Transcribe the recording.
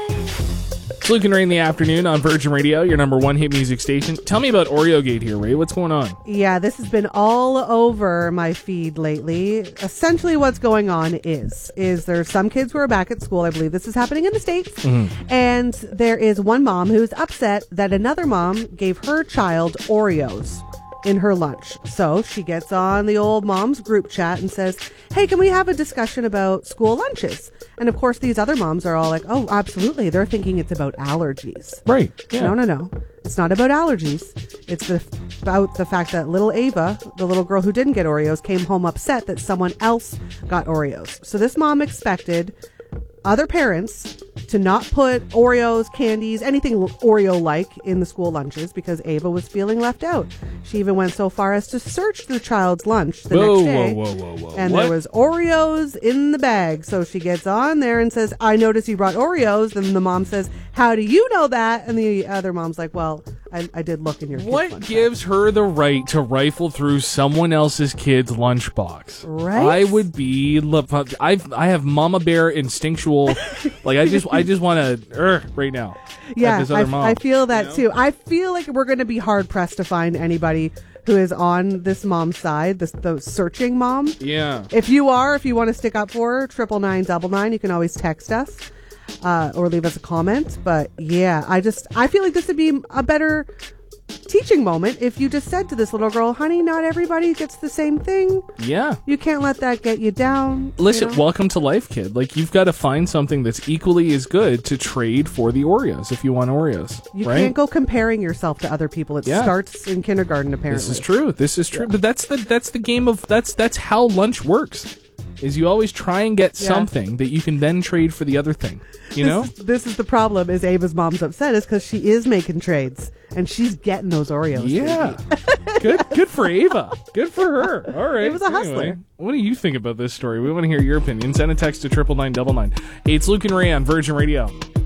It's Luke and Ray in the afternoon on Virgin Radio, your number one hit music station. Tell me about Oreo Gate here, Ray. What's going on? Yeah, this has been all over my feed lately. Essentially what's going on is there's some kids who are back at school. I believe this is happening in the States. Mm-hmm. And there is one mom who's upset that another mom gave her child Oreos in her lunch. So she gets on the old mom's group chat and says, hey, can we have a discussion about school lunches? And of course, these other moms are all like, oh, absolutely. They're thinking it's about allergies. Right. Yeah. No. It's not about allergies. It's about the fact that little Ava, the little girl who didn't get Oreos, came home upset that someone else got Oreos. So this mom expected other parents to not put Oreos, candies, anything Oreo-like in the school lunches because Ava was feeling left out. She even went so far as to search the child's lunch the next day. Whoa. And what? There was Oreos in the bag. So she gets on there and says, I noticed you brought Oreos. And the mom says, how do you know that? And the other mom's like, well, I did look in your kid's What lunch gives her the right to rifle through someone else's kid's lunchbox? Right? I would be. Look, I have Mama Bear instinctual. Like I just want to right now. Yeah, this other mom, I feel that too. I feel like we're going to be hard pressed to find anybody who is on this mom's side, the searching mom. Yeah. If you want to stick up for her, 99999, you can always text us. Or leave us a comment. But yeah, I feel like this would be a better teaching moment if you just said to this little girl, honey, not everybody gets the same thing. Yeah. You can't let that get you down. Listen, welcome to life, kid. Like, you've got to find something that's equally as good to trade for the Oreos if you want Oreos. You right? can't go comparing yourself to other people. It starts in kindergarten, apparently. This is true. Yeah. But that's the game of that's how lunch works. Is you always try and get something that you can then trade for the other thing. You know? This is the problem, is Ava's mom's upset, is because she is making trades, and she's getting those Oreos. Yeah. Good for Ava. Good for her. All right. It was a hustler. Anyway, what do you think about this story? We want to hear your opinion. Send a text to 99999. Hey, it's Luke and Ray on Virgin Radio.